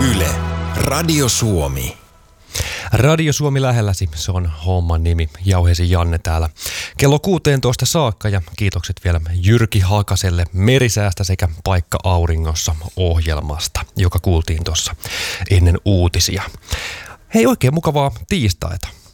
Yle, Radio Suomi. Radio Suomi lähelläsi, se on homman nimi. Jauheesi Janne täällä kello 16 saakka ja kiitokset vielä Jyrki Hakaselle Merisäästä sekä Paikka Auringossa -ohjelmasta, joka kuultiin tuossa ennen uutisia. Hei, oikein mukavaa tiistaita.